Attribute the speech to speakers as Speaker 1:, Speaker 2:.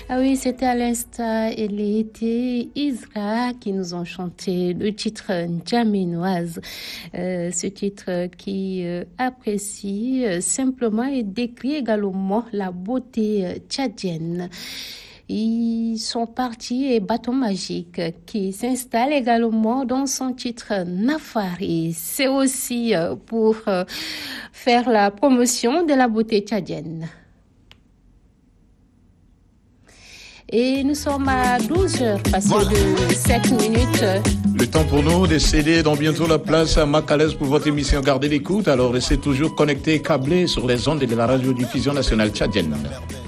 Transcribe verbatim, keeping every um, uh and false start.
Speaker 1: Ah oui, c'était à l'instant Elété Isra qui nous ont chanté le titre N'Djamenoise. Euh, ce titre qui euh, apprécie euh, simplement et décrit également la beauté euh, tchadienne. Ils sont partis et Bâton Magique qui s'installe également dans son titre Nafari. C'est aussi euh, pour euh, faire la promotion de la beauté tchadienne. Et nous sommes à douze heures, passées voilà. de sept minutes.
Speaker 2: Le temps pour nous de céder dans bientôt la place à Macalès pour votre émission Gardez l'écoute. Alors restez toujours connectés et câblés sur les ondes de la radiodiffusion nationale tchadienne.